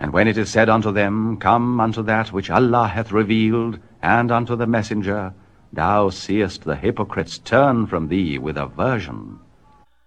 And when it is said unto them, Come unto that which Allah hath revealed, and unto the messenger, thou seest the hypocrites turn from thee with aversion.